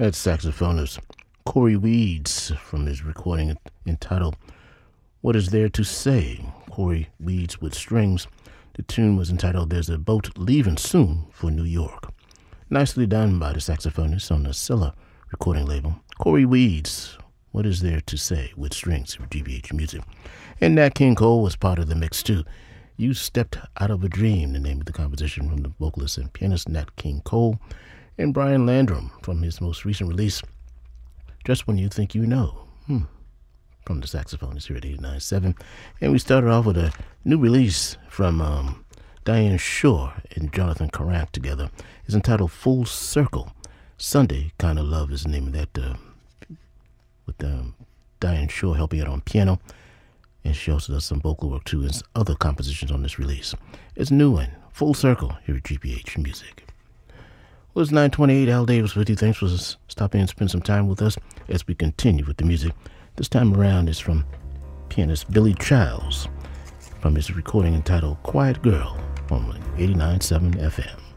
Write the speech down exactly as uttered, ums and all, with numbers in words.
That's saxophonist Corey Weeds from his recording entitled What Is There to Say? Corey Weeds with strings. The tune was entitled There's a Boat Leaving Soon for New York. Nicely done by the saxophonist on the Scylla recording label. Corey Weeds, What Is There to Say? With strings for G B H Music. And Nat King Cole was part of the mix too. You Stepped Out of a Dream, the name of the composition from the vocalist and pianist Nat King Cole, and Brian Landrum from his most recent release, Just When You Think You Know, hmm. from the saxophonist here at eighty-nine point seven. And we started off with a new release from um, Diane Shore and Jonathan Carant together. It's entitled Full Circle. Sunday Kind of Love is the name of that, uh, with um, Diane Shore helping out on piano. And she also does some vocal work too and other compositions on this release. It's a new one, Full Circle, here at G B H Music. Well, it's nine twenty-eight, Al Davis with you. Thanks for stopping and spending some time with us as we continue with the music. This time around is from pianist Billy Childs from his recording entitled Quiet Girl on eighty-nine point seven F M.